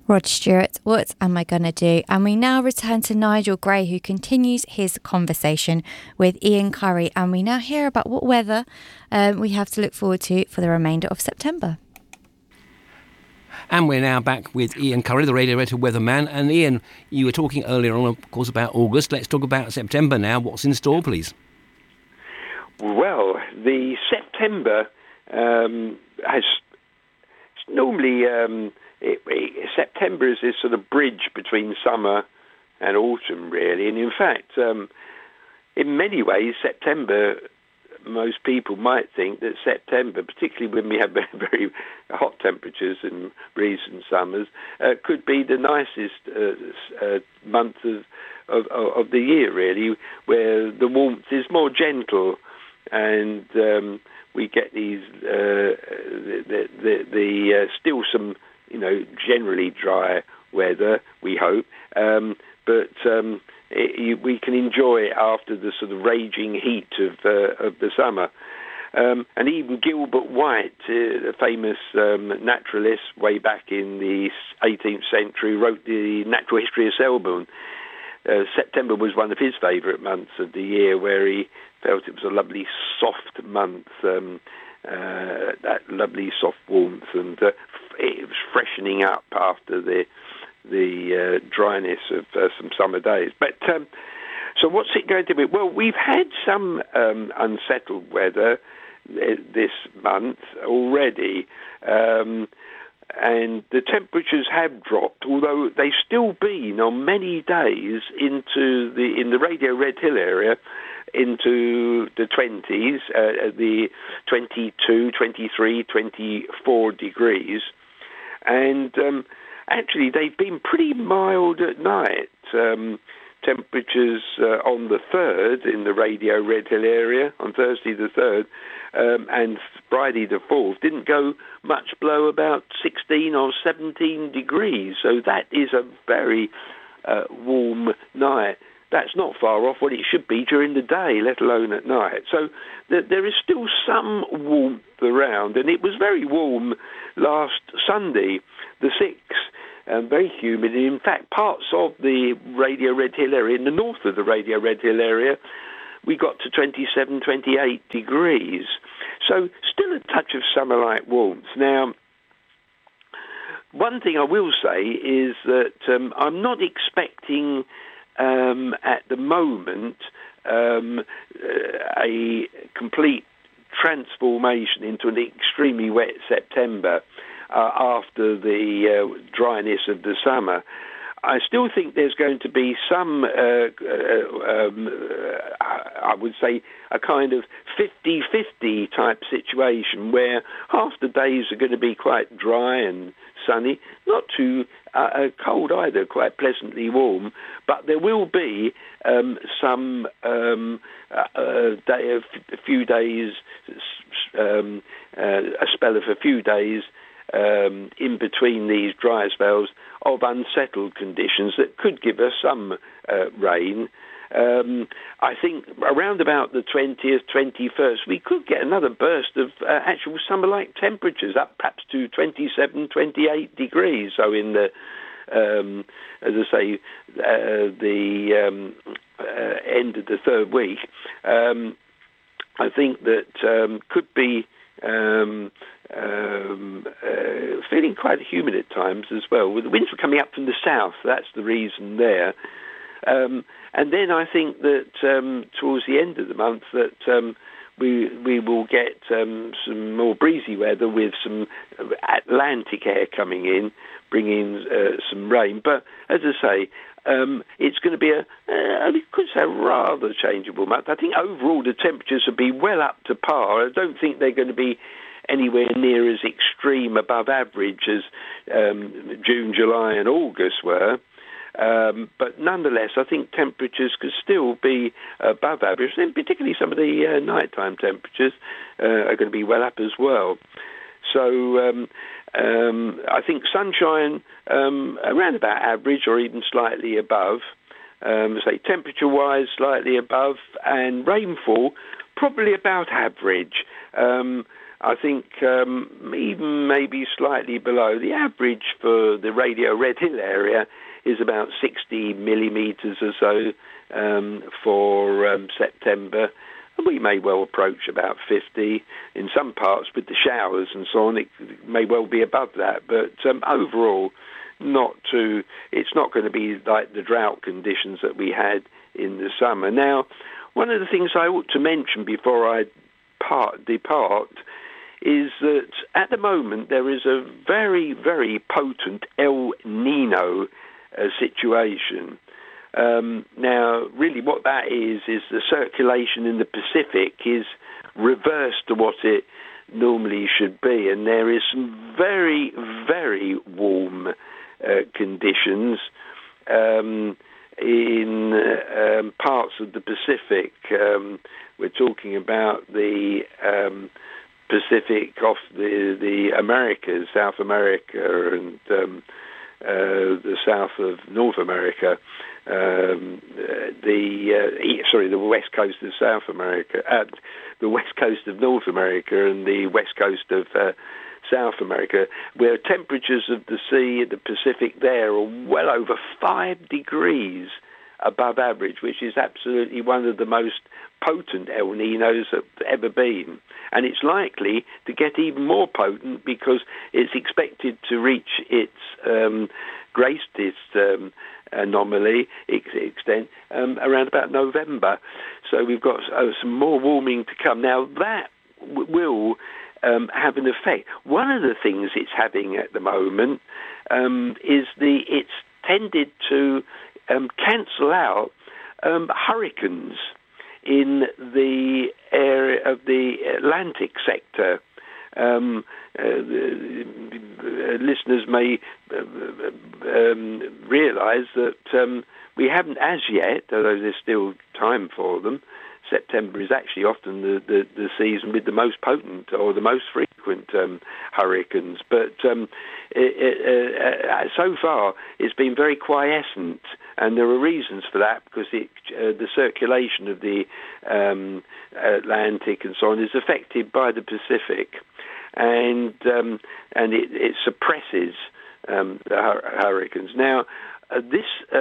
Rod Stewart, what am I going to do? And we now return to Nigel Gray, who continues his conversation with Ian Curry. And we now hear about what weather we have to look forward to for the remainder of September. And we're now back with Ian Curry, the Radio Red weatherman. And Ian, you were talking earlier on, of course, about August. Let's talk about September now. What's in store, please? Well, the September has normally... September is this sort of bridge between summer and autumn, really. And in fact, in many ways, September, most people might think that September, particularly when we have very hot temperatures in recent summers, could be the nicest month of the year, really, where the warmth is more gentle and we get these still some generally dry weather, we hope, but we can enjoy it after the sort of raging heat of the summer. And even Gilbert White, a famous naturalist way back in the 18th century, wrote the Natural History of Selborne. September was one of his favourite months of the year, where he felt it was a lovely soft month, that lovely soft warmth, and it was freshening up after the dryness of some summer days. But so what's it going to be? Well, we've had some unsettled weather this month already, and the temperatures have dropped, although they've still been on many days in the Radio Red Hill area into the 20s, the 22, 23, 24 degrees. And actually, they've been pretty mild at night. Temperatures on the 3rd in the Radio Red Hill area, on Thursday the 3rd, and Friday the 4th, didn't go much below about 16 or 17 degrees. So that is a very warm night. That's not far off what it should be during the day, let alone at night. So there is still some warmth around, and it was very warm last Sunday, the 6th, very humid. In fact, parts of the Radio Red Hill area, in the north of the Radio Red Hill area, we got to 27, 28 degrees. So still a touch of summer-like warmth. Now, one thing I will say is that I'm not expecting... at the moment, a complete transformation into an extremely wet September after the dryness of the summer. I still think there's going to be some, I would say, a kind of 50-50 type situation where half the days are going to be quite dry and sunny, not too cold either, quite pleasantly warm, but there will be some a few days, a spell of a few days in between these dry spells of unsettled conditions that could give us some rain. I think around about the 20th, 21st, we could get another burst of actual summer-like temperatures, up perhaps to 27, 28 degrees. So in the, as I say, the end of the third week, I think that could be feeling quite humid at times as well. With the winds were coming up from the south, that's the reason there. And then I think that towards the end of the month that we will get some more breezy weather with some Atlantic air coming in, bringing some rain. But as I say, it's going to be I could say a rather changeable month. I think overall the temperatures will be well up to par. I don't think they're going to be anywhere near as extreme above average as June, July and August were. But nonetheless, I think temperatures could still be above average, and particularly some of the nighttime temperatures are going to be well up as well. So I think sunshine around about average or even slightly above, say temperature-wise slightly above, and rainfall probably about average. I think even maybe slightly below. The average for the Radio Red Hill area is about 60 millimetres or so for September. And we may well approach about 50 in some parts with the showers and so on. It may well be above that, but overall, it's not going to be like the drought conditions that we had in the summer. Now, one of the things I ought to mention before I depart is that at the moment there is a very, very potent El Nino situation. Now, really what that is the circulation in the Pacific is reversed to what it normally should be, and there is some very, very warm conditions in parts of the Pacific. We're talking about the Pacific off the Americas, South America, and the south of North America. The west coast of South America, the west coast of North America, and the west coast of South America, where temperatures of the sea in the Pacific there are well over 5 degrees above average, which is absolutely one of the most potent El Ninos that have ever been. And it's likely to get even more potent because it's expected to reach its greatest anomaly extent around about November. So we've got some more warming to come. Now that will have an effect. One of the things it's having at the moment is it's tended to cancel out hurricanes in the area of the Atlantic sector. Listeners may realise that we haven't as yet, although there's still time for them. September is actually often the season with the most potent or the most frequent hurricanes. But so far it's been very quiescent, and there are reasons for that because the circulation of the Atlantic and so on is affected by the Pacific, and it suppresses the hurricanes. Now, this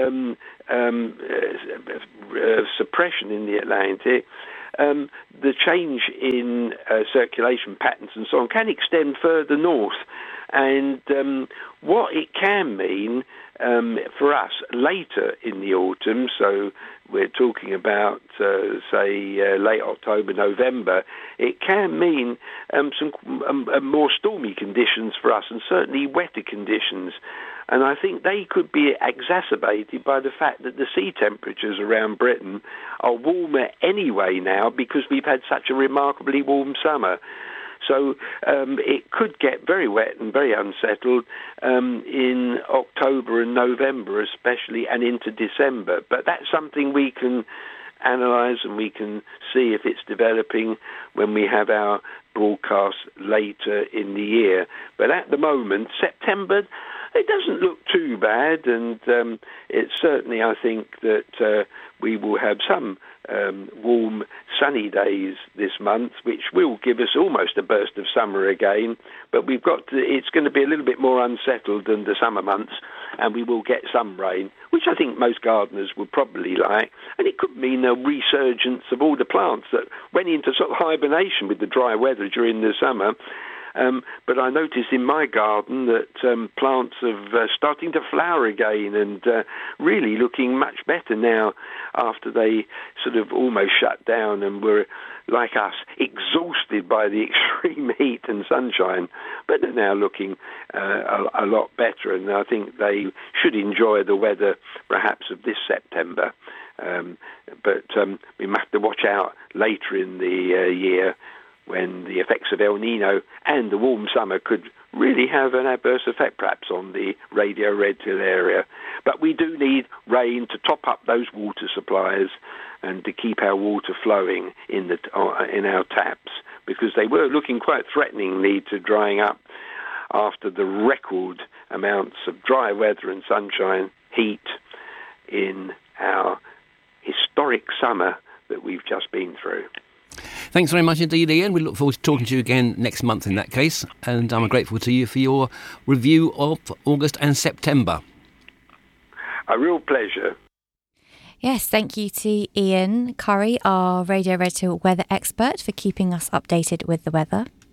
suppression in the Atlantic, the change in circulation patterns and so on can extend further north. And what it can mean for us later in the autumn, so we're talking about, late October, November, it can mean some more stormy conditions for us and certainly wetter conditions. And I think they could be exacerbated by the fact that the sea temperatures around Britain are warmer anyway now because we've had such a remarkably warm summer. So it could get very wet and very unsettled in October and November especially, and into December. But that's something we can analyse and we can see if it's developing when we have our broadcast later in the year. But at the moment, September, it doesn't look too bad, and it's certainly, I think, that we will have some warm, sunny days this month, which will give us almost a burst of summer again. But it's going to be a little bit more unsettled than the summer months, and we will get some rain, which I think most gardeners would probably like. And it could mean a resurgence of all the plants that went into sort of hibernation with the dry weather during the summer. But I noticed in my garden that plants are starting to flower again and really looking much better now after they sort of almost shut down and were, like us, exhausted by the extreme heat and sunshine. But they're now looking a lot better, and I think they should enjoy the weather perhaps of this September. But we must have to watch out later in the year when the effects of El Nino and the warm summer could really have an adverse effect perhaps on the Radio Red Hill area. But we do need rain to top up those water supplies and to keep our water flowing in our taps, because they were looking quite threateningly to drying up after the record amounts of dry weather and sunshine, heat in our historic summer that we've just been through. Thanks very much indeed, Ian. We look forward to talking to you again next month in that case. And I'm grateful to you for your review of August and September. A real pleasure. Yes, thank you to Ian Curry, our Radio Red weather expert, for keeping us updated with the weather.